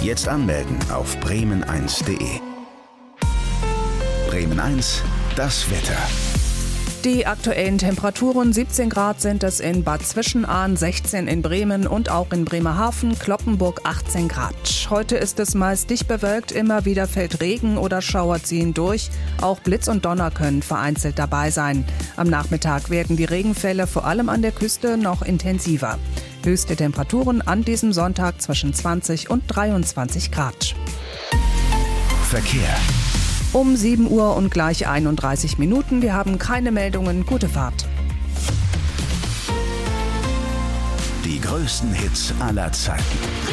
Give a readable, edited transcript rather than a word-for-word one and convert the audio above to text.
Jetzt anmelden auf bremen1.de. Bremen 1, das Wetter. Die aktuellen Temperaturen: 17 Grad sind es in Bad Zwischenahn, 16 in Bremen und auch in Bremerhaven, Cloppenburg 18 Grad. Heute ist es meist dicht bewölkt, immer wieder fällt Regen oder Schauer ziehen durch. Auch Blitz und Donner können vereinzelt dabei sein. Am Nachmittag werden die Regenfälle vor allem an der Küste noch intensiver. Höchste Temperaturen an diesem Sonntag zwischen 20 und 23 Grad. Verkehr. Um 7 Uhr und gleich 31 Minuten. Wir haben keine Meldungen. Gute Fahrt. Die größten Hits aller Zeiten.